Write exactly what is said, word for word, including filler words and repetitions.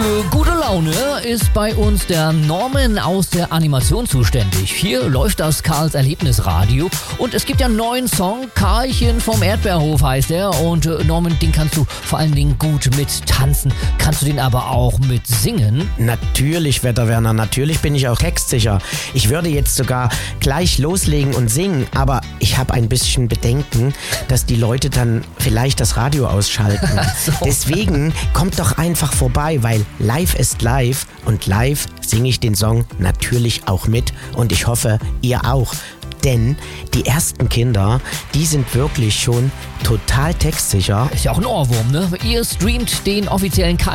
Für gute Laune ist bei uns der Norman aus der Animation zuständig. Hier läuft das Karls Erlebnisradio und es gibt ja einen neuen Song, Karlchen vom Erdbeerhof heißt er. Und äh, Norman, den kannst du vor allen Dingen gut mit tanzen, kannst du den aber auch mit singen? Natürlich, Wetterwerner, natürlich bin ich auch textsicher. Ich würde jetzt sogar gleich loslegen und singen, aber ich habe ein bisschen Bedenken, dass die Leute dann vielleicht das Radio ausschalten. So. Deswegen kommt doch einfach vorbei, weil live ist live und live singe ich den Song natürlich auch mit und ich hoffe, ihr auch. Denn die ersten Kinder, die sind wirklich schon total textsicher. Ist ja auch ein Ohrwurm, ne? Ihr streamt den offiziellen